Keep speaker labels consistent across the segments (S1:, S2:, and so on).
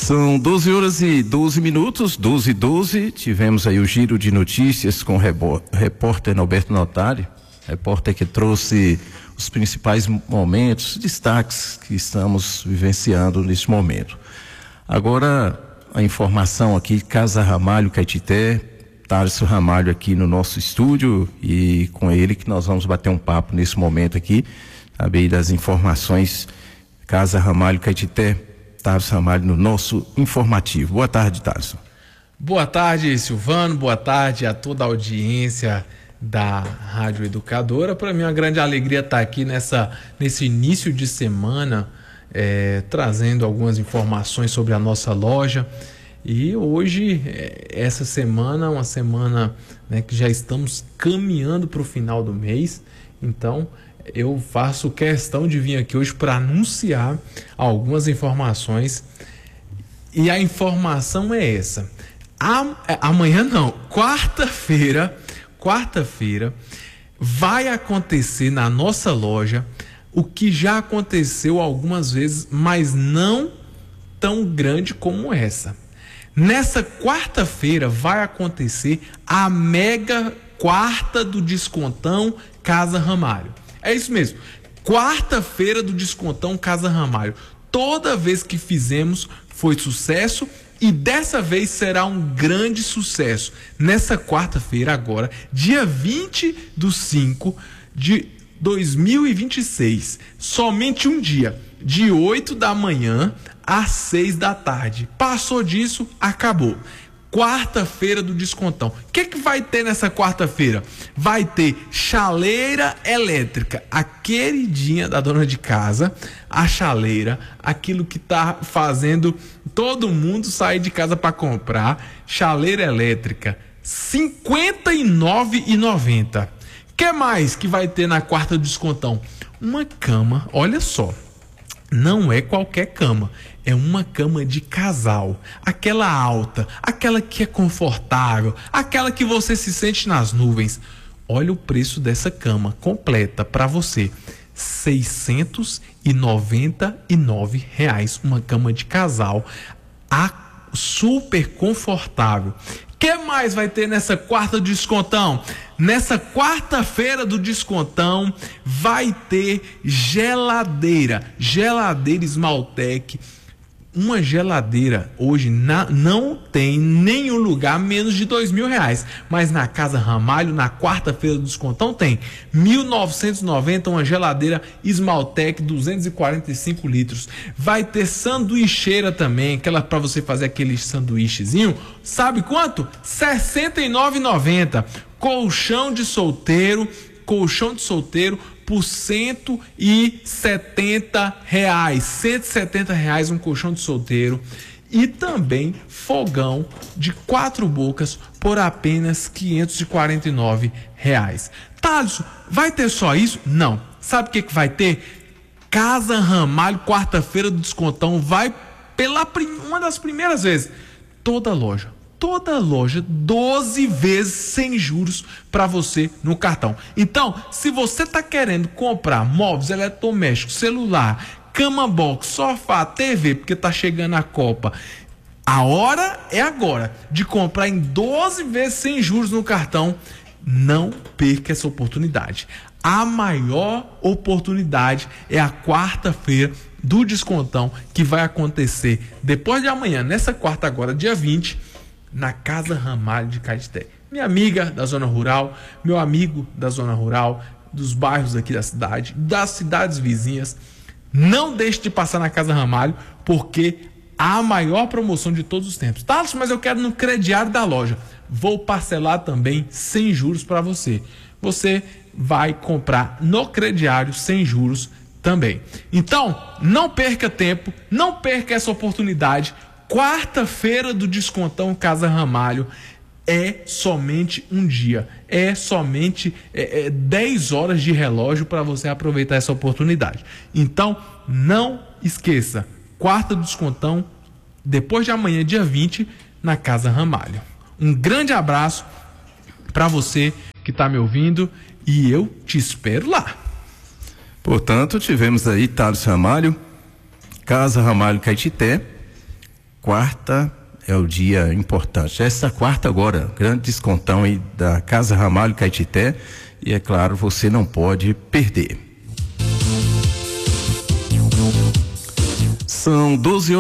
S1: São 12 horas e 12 minutos, 12:12. Tivemos aí o giro de notícias com o repórter Norberto Notari, repórter que trouxe os principais momentos, destaques que estamos vivenciando neste momento. Agora, a informação aqui, Casa Ramalho, Caetité, Tarso Ramalho aqui no nosso estúdio, e com ele que nós vamos bater um papo nesse momento aqui, saber das informações. Casa Ramalho, Caetité, Tarso Ramalho no nosso informativo. Boa tarde, Tarso.
S2: Boa tarde, Silvano. Boa tarde a toda a audiência da Rádio Educadora. Para mim é uma grande alegria estar aqui nesse início de semana, trazendo algumas informações sobre a nossa loja. E hoje, essa semana, uma semana, né, que já estamos caminhando para o final do mês. Então, eu faço questão de vir aqui hoje para anunciar algumas informações. E a informação é essa. Amanhã não, quarta-feira, vai acontecer na nossa loja o que já aconteceu algumas vezes, mas não tão grande como essa. Nessa quarta-feira vai acontecer a mega quarta do descontão Casa Ramalho. É isso mesmo, quarta-feira do descontão Casa Ramalho. Toda vez que fizemos foi sucesso e dessa vez será um grande sucesso. Nessa quarta-feira agora, dia 20/5 de 2026, somente um dia, de 8 da manhã às 6 da tarde. Passou disso, acabou. Quarta-feira do descontão. O que vai ter nessa quarta-feira? Vai ter chaleira elétrica, a queridinha da dona de casa, a chaleira, aquilo que tá fazendo todo mundo sair de casa para comprar. Chaleira elétrica, R$ 59,90. Que mais que vai ter na quarta do descontão? Uma cama, olha só. Não é qualquer cama, é uma cama de casal, aquela alta, aquela que é confortável, aquela que você se sente nas nuvens. Olha o preço dessa cama completa para você, R$ 699, uma cama de casal, super confortável. Que mais vai ter nessa quarta do descontão? Nessa quarta-feira do descontão vai ter geladeira Esmaltec. Uma geladeira hoje não tem nenhum lugar menos de R$2.000, mas na Casa Ramalho, na quarta-feira do descontão, tem R$ 1.990, uma geladeira Esmaltec 245 litros. Vai ter sanduicheira também, aquela para você fazer aquele sanduíchezinho. Sabe quanto? R$ 69,90. Colchão de solteiro por R$ 170, R$ 170 um colchão de solteiro, e também fogão de 4 bocas por apenas R$ 549. Thales, vai ter só isso? Não. Sabe o que vai ter? Casa Ramalho, quarta-feira do descontão, vai uma das primeiras vezes, toda loja, 12 vezes sem juros para você no cartão. Então, se você está querendo comprar móveis, eletrodomésticos, celular, cama box, sofá, TV, porque está chegando a Copa, a hora é agora de comprar em 12 vezes sem juros no cartão. Não perca essa oportunidade. A maior oportunidade é a quarta-feira do descontão, que vai acontecer depois de amanhã, nessa quarta agora, dia 20, na Casa Ramalho de Caetité. Minha amiga da zona rural, meu amigo da zona rural, dos bairros aqui da cidade, das cidades vizinhas, não deixe de passar na Casa Ramalho, porque a maior promoção de todos os tempos. Tá, mas eu quero no crediário da loja. Vou parcelar também sem juros para você. Você vai comprar no crediário sem juros também. Então, não perca tempo, não perca essa oportunidade. Quarta-feira do descontão Casa Ramalho é somente um dia, é somente 10 horas de relógio para você aproveitar essa oportunidade. Então, não esqueça, quarta do descontão, depois de amanhã, dia 20, na Casa Ramalho. Um grande abraço para você que está me ouvindo e eu te espero lá.
S1: Portanto, tivemos aí Tarso Ramalho, Casa Ramalho Caetité, quarta é o dia importante. Esta quarta agora, grande descontão aí da Casa Ramalho Caetité, e é claro, você não pode perder. São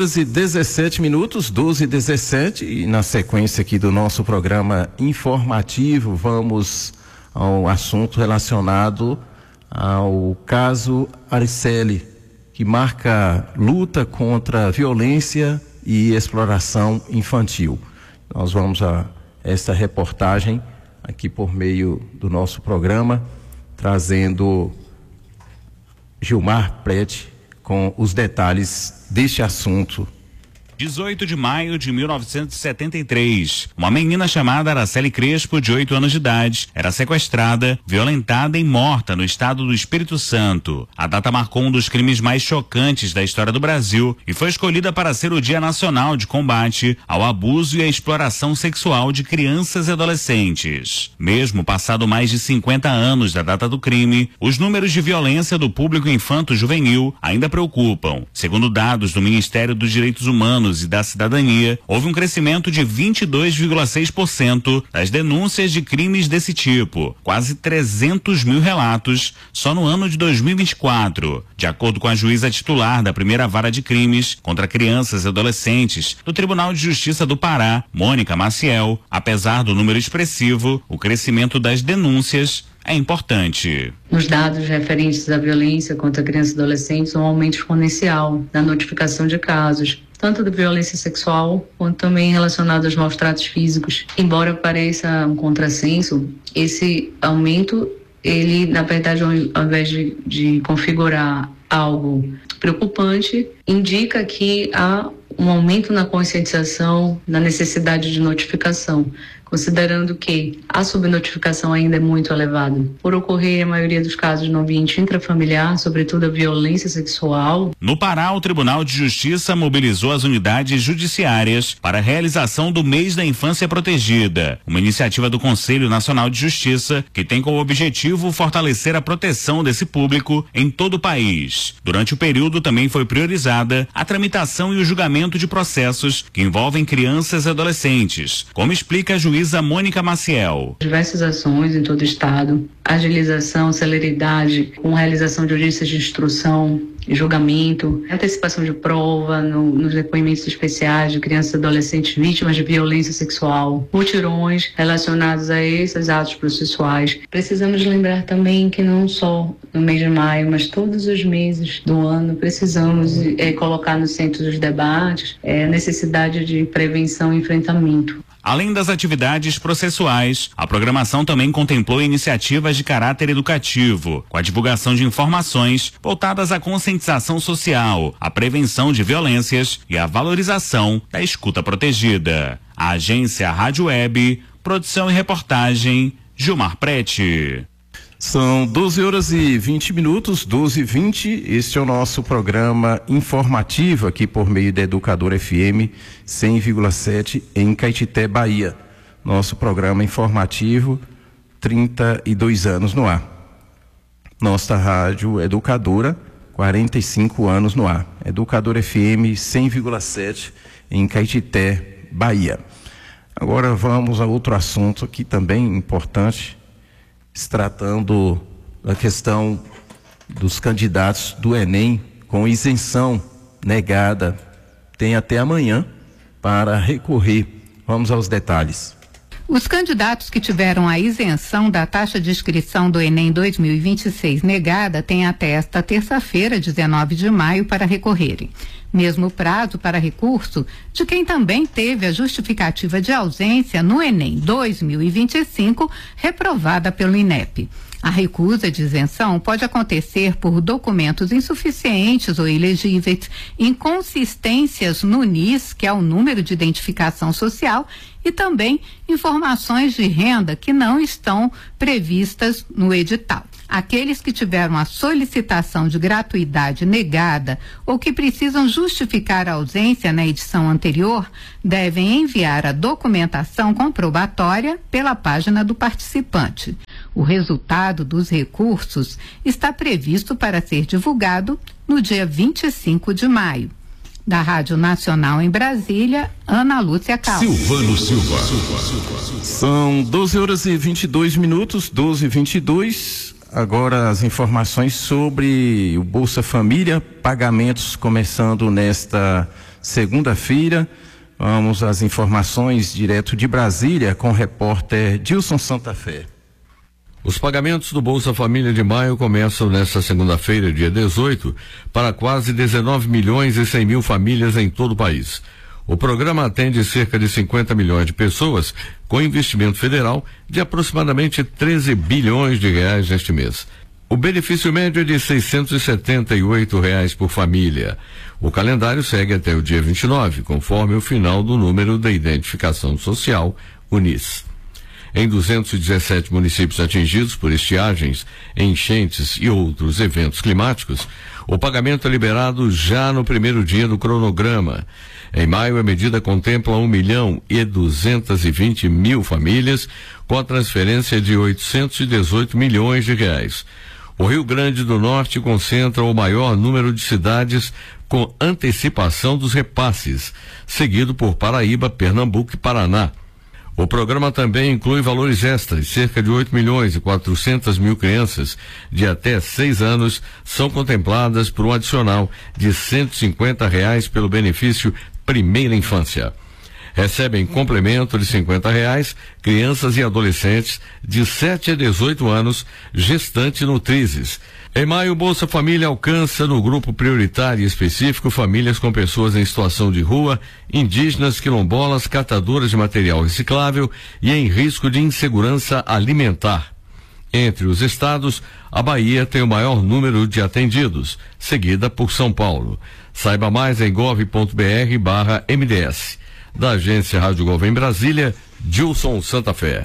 S1: 12h17, 12h17, e na sequência aqui do nosso programa informativo, vamos ao assunto relacionado ao caso Ariceli, que marca luta contra a violência e exploração infantil. Nós vamos a esta reportagem aqui por meio do nosso programa, trazendo Gilmar Prete com os detalhes deste assunto.
S3: 18 de maio de 1973, uma menina chamada Araceli Crespo, de 8 anos de idade, era sequestrada, violentada e morta no estado do Espírito Santo. A data marcou um dos crimes mais chocantes da história do Brasil e foi escolhida para ser o Dia Nacional de Combate ao Abuso e à Exploração Sexual de Crianças e Adolescentes. Mesmo passado mais de 50 anos da data do crime, os números de violência do público infanto-juvenil ainda preocupam. Segundo dados do Ministério dos Direitos Humanos e da Cidadania, houve um crescimento de 22,6% das denúncias de crimes desse tipo, quase 300 mil relatos só no ano de 2024, de acordo com a juíza titular da primeira vara de crimes contra crianças e adolescentes do Tribunal de Justiça do Pará, Mônica Maciel. Apesar do número expressivo, o crescimento das denúncias é importante.
S4: Nos dados referentes à violência contra crianças e adolescentes, um aumento exponencial na notificação de casos, tanto de violência sexual quanto também relacionado aos maus tratos físicos. Embora pareça um contrassenso, esse aumento, ele, na verdade, ao invés de configurar algo preocupante, indica que há um aumento na conscientização, na necessidade de notificação, considerando que a subnotificação ainda é muito elevada, por ocorrer a maioria dos casos no ambiente intrafamiliar, sobretudo a violência sexual.
S3: No Pará, o Tribunal de Justiça mobilizou as unidades judiciárias para a realização do Mês da Infância Protegida, uma iniciativa do Conselho Nacional de Justiça que tem como objetivo fortalecer a proteção desse público em todo o país. Durante o período também foi priorizada a tramitação e o julgamento de processos que envolvem crianças e adolescentes, como explica a juíza Mônica Maciel.
S4: Diversas ações em todo o estado, agilização, celeridade, com realização de audiências de instrução e julgamento, antecipação de prova nos depoimentos especiais de crianças e adolescentes vítimas de violência sexual, mutirões relacionados a esses atos processuais. Precisamos lembrar também que não só no mês de maio, mas todos os meses do ano, precisamos colocar no centro dos debates a necessidade de prevenção e enfrentamento.
S3: Além das atividades processuais, a programação também contemplou iniciativas de caráter educativo, com a divulgação de informações voltadas à conscientização social, à prevenção de violências e à valorização da escuta protegida. A agência Rádio Web, produção e reportagem, Gilmar Prete.
S1: São 12h20, 12h20. Este é o nosso programa informativo aqui por meio da Educadora FM 100,7 em Caetité, Bahia. Nosso programa informativo, 32 anos no ar. Nossa rádio Educadora, 45 anos no ar. Educadora FM 100,7 em Caetité, Bahia. Agora vamos a outro assunto aqui também importante, se tratando da questão dos candidatos do Enem com isenção negada. Tem até amanhã para recorrer. Vamos aos detalhes.
S5: Os candidatos que tiveram a isenção da taxa de inscrição do Enem 2026 negada têm até esta terça-feira, 19 de maio, para recorrerem. Mesmo prazo para recurso de quem também teve a justificativa de ausência no Enem 2025 reprovada pelo INEP. A recusa de isenção pode acontecer por documentos insuficientes ou ilegíveis, inconsistências no NIS, que é o número de identificação social, e também informações de renda que não estão previstas no edital. Aqueles que tiveram a solicitação de gratuidade negada ou que precisam justificar a ausência na edição anterior devem enviar a documentação comprobatória pela página do participante. O resultado dos recursos está previsto para ser divulgado no dia 25 de maio. Da Rádio Nacional em Brasília, Ana Lúcia Cal.
S6: Silvano Silva.
S1: São 12h22, 12h22. Agora as informações sobre o Bolsa Família, pagamentos começando nesta segunda-feira. Vamos às informações direto de Brasília com o repórter Dilson Santa Fé.
S6: Os pagamentos do Bolsa Família de maio começam nesta segunda-feira, dia 18, para quase 19 milhões e 100 mil famílias em todo o país. O programa atende cerca de 50 milhões de pessoas, com investimento federal de aproximadamente 13 bilhões de reais neste mês. O benefício médio é de R$ 678 por família. O calendário segue até o dia 29, conforme o final do número da identificação social, o NIS. Em 217 municípios atingidos por estiagens, enchentes e outros eventos climáticos, o pagamento é liberado já no primeiro dia do cronograma. Em maio, a medida contempla 1.220.000 famílias, com a transferência de 818 milhões de reais. O Rio Grande do Norte concentra o maior número de cidades com antecipação dos repasses, seguido por Paraíba, Pernambuco e Paraná. O programa também inclui valores extras. Cerca de 8.400.000 crianças de até 6 anos são contempladas por um adicional de R$ 150 pelo benefício Primeira Infância. Recebem complemento de R$ 50 crianças e adolescentes de 7 a 18 anos, gestantes e nutrizes. Em maio, o Bolsa Família alcança no grupo prioritário e específico famílias com pessoas em situação de rua, indígenas, quilombolas, catadoras de material reciclável e em risco de insegurança alimentar. Entre os estados, a Bahia tem o maior número de atendidos, seguida por São Paulo. Saiba mais em gov.br/MDS. Da agência Rádio Gov em Brasília, Dilson Santa Fé.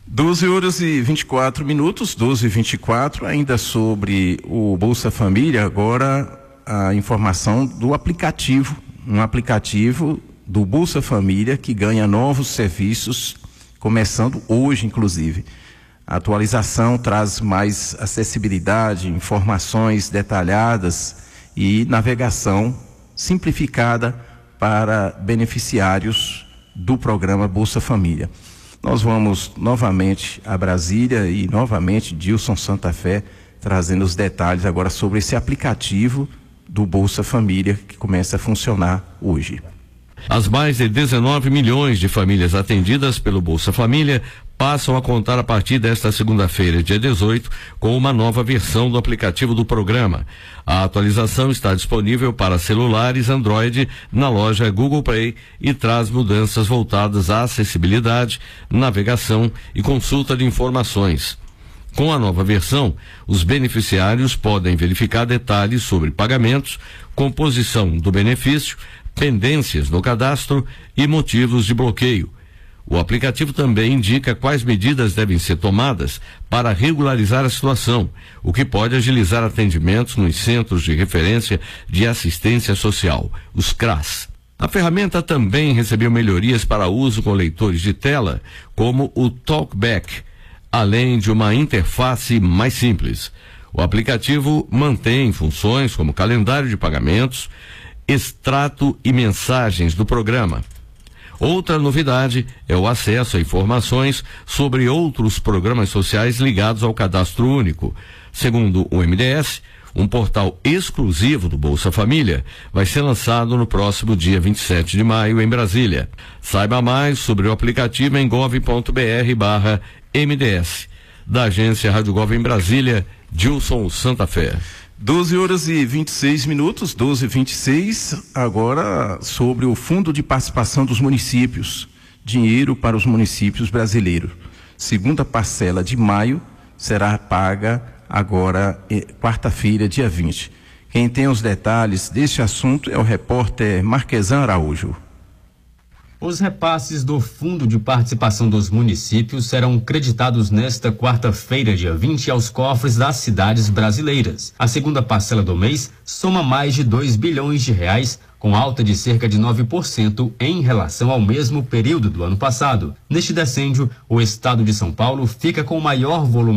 S1: 12h24, 12h24, ainda sobre o Bolsa Família, agora a informação do aplicativo, um aplicativo do Bolsa Família que ganha novos serviços, começando hoje, inclusive. A atualização traz mais acessibilidade, informações detalhadas e navegação simplificada para beneficiários do programa Bolsa Família. Nós vamos novamente a Brasília e novamente Dilson Santa Fé trazendo os detalhes agora sobre esse aplicativo do Bolsa Família que começa a funcionar hoje.
S6: As mais de 19 milhões de famílias atendidas pelo Bolsa Família passam a contar a partir desta segunda-feira, dia 18, com uma nova versão do aplicativo do programa. A atualização está disponível para celulares Android na loja Google Play e traz mudanças voltadas à acessibilidade, navegação e consulta de informações. Com a nova versão, os beneficiários podem verificar detalhes sobre pagamentos, composição do benefício, pendências no cadastro e motivos de bloqueio. O aplicativo também indica quais medidas devem ser tomadas para regularizar a situação, o que pode agilizar atendimentos nos Centros de Referência de Assistência Social, os CRAS. A ferramenta também recebeu melhorias para uso com leitores de tela, como o Talkback, além de uma interface mais simples. O aplicativo mantém funções como calendário de pagamentos, extrato e mensagens do programa. Outra novidade é o acesso a informações sobre outros programas sociais ligados ao Cadastro Único. Segundo o MDS, um portal exclusivo do Bolsa Família vai ser lançado no próximo dia 27 de maio em Brasília. Saiba mais sobre o aplicativo em gov.br/MDS. Da agência Rádio Gov em Brasília, Dilson Santa Fé.
S1: 12h26, 12h26, agora sobre o Fundo de Participação dos Municípios, dinheiro para os municípios brasileiros. Segunda parcela de maio será paga agora, quarta-feira, dia 20. Quem tem os detalhes deste assunto é o repórter Marquesan Araújo.
S7: Os repasses do Fundo de Participação dos Municípios serão creditados nesta quarta-feira, dia 20, aos cofres das cidades brasileiras. A segunda parcela do mês soma mais de 2 bilhões de reais, com alta de cerca de 9% em relação ao mesmo período do ano passado. Neste decêndio, o estado de São Paulo fica com o maior volume